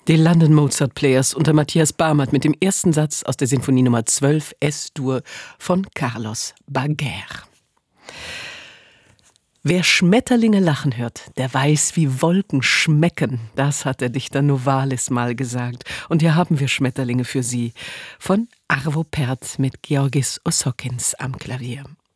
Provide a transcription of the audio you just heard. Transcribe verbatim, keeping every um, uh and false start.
Die London Mozart Players unter Matthias Barmert mit dem ersten Satz aus der Sinfonie Nummer zwölf Es-Dur von Carlos Baguer. Wer Schmetterlinge lachen hört, der weiß, wie Wolken schmecken. Das hat der Dichter Novalis mal gesagt. Und hier haben wir Schmetterlinge für Sie von Arvo Pärt mit Georgis Osokins am Klavier.